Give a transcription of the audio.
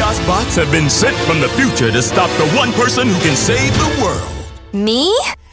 Chaos bots have been sent from the future to stop the one person who can save the world. Me?